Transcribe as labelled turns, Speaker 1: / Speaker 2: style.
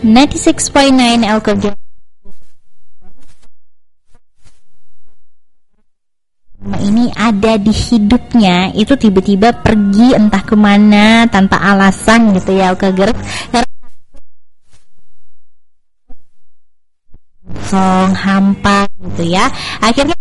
Speaker 1: 96.9 Alkohol ini ada di hidupnya itu tiba-tiba pergi entah kemana tanpa alasan gitu ya Alkohol hampa gitu ya, akhirnya